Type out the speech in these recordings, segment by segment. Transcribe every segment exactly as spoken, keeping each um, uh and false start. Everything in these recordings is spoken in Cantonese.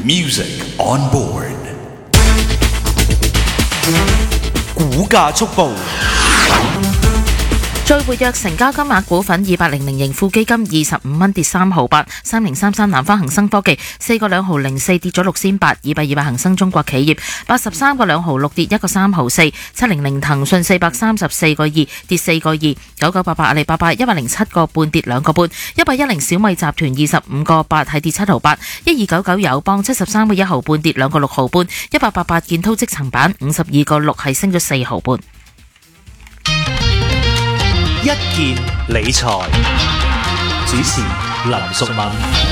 Music on board。股價速報。 最活躍成交金額股份二八零零盈富基金二十五蚊跌三毫八，三零三三南方恒生科技四個兩毫零四跌咗六仙八，二百二百恒生中國企業八十三個兩毫六跌一個三毫四，七零零騰訊四百三十四個二跌四個二，九九八八阿里巴巴一百零七個半跌兩個半，一百一零小米集團二十五個八係跌七毫八，一二九九友邦七十三個一毫半跌兩個六毫半，一百八八建滔積層板五十二個六係升咗四毫半。 一件理財主持林淑敏。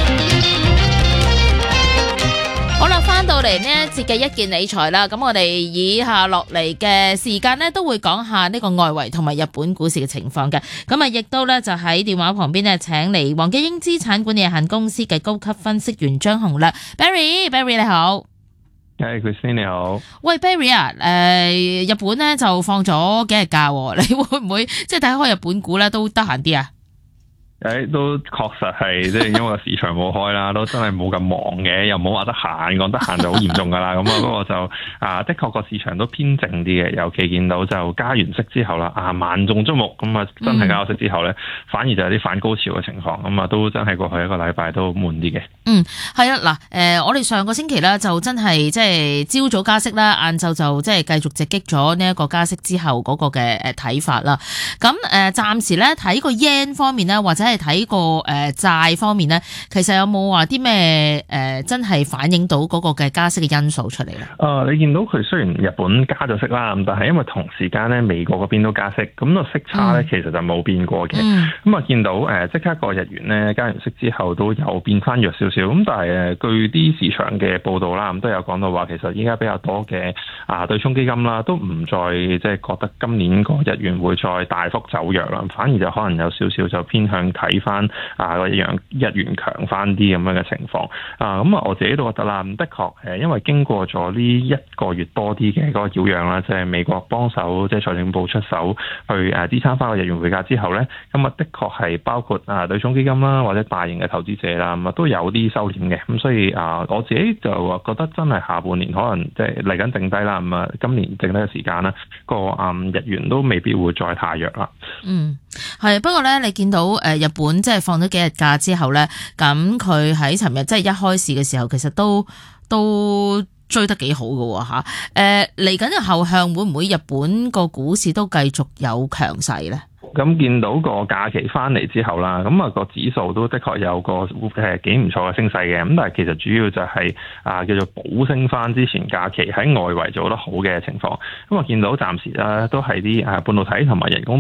好啦，翻到嚟呢一節嘅一件理財啦，咁我哋以下落嚟嘅時間呢，都會講下呢個外圍同埋日本股市嘅情況嘅。咁啊，亦都呢，就喺電話旁邊呢，請嚟黃基英資產管理有限公司嘅高級分析員張紅亮 Barry，Barry 你好。 係 Christine 你好。 喂 Barry 啊，誒、呃，日本咧就放咗幾日假，你會唔會即係睇開日本股咧都得閒啲啊？ 誒，都確實係，即係因為個市場冇開啦，都真係冇咁忙嘅，又冇話得閒，講得閒就好嚴重噶啦。咁啊，不過就啊，的確個市場都偏靜啲嘅，尤其見到就加完息之後啦，啊萬眾矚目，咁啊真係加咗息之後咧，嗯、反而就有啲反高潮嘅情況，咁啊都真係過去一個禮拜都悶啲嘅。嗯， 係啊，嗱，誒，我哋上個星期咧就真係即係朝早加息啦，晏晝就即係繼續直擊咗呢一個加息之後嗰個嘅誒睇法啦。咁誒，暫時咧睇個 yen 方面咧，或者係睇個誒債方面咧，其實有冇話啲咩誒真係反映到嗰個嘅加息嘅因素出嚟咧？ 誒、呃，你見到佢雖然日本加咗息啦，但係因為同時間咧美國嗰邊都加息，咁、那個息差咧、嗯、其實就冇變過嘅。咁啊、嗯、見到誒即刻個日元咧加完息之後都有變翻弱少少，咁但係誒據啲市場嘅報道啦，咁都有講到話其實依家比較多嘅啊對沖基金啦，都唔再即係覺得今年個日元會再大幅走弱啦，反而就可能有少少就偏向睇翻啊個樣日元強翻啲咁樣嘅情況啊，咁啊我自己都覺得啦，咁的確誒，因為經過咗呢一個月多啲嘅嗰個擾攘啦，即係美國幫手即係財政部出手去誒支撐翻個日元匯價之後咧，咁啊的確係包括啊對沖基金啦，或者大型嘅投資者啦，咁啊都有啲收斂嘅，咁所以啊我自己就覺得真係下半年可能即係嚟緊剩低啦，咁啊今年剩低嘅時間啦，個啊日元都未必會再太弱啦。嗯， 係，不過咧你見到誒日本即係放咗幾日假之後咧，咁佢喺尋日即係一開市嘅時候，其實都都追得幾好㗎吓。誒嚟緊嘅後向會唔會日本個股市都繼續有強勢咧？ 咁見到個假期翻嚟之後啦，咁啊個指數都的確有個誒幾唔錯嘅升勢嘅，咁但係其實主要就係、是、啊叫做補升翻之前假期喺外圍做得好嘅情況，咁啊見到暫時啦都係啲誒半導體同埋人工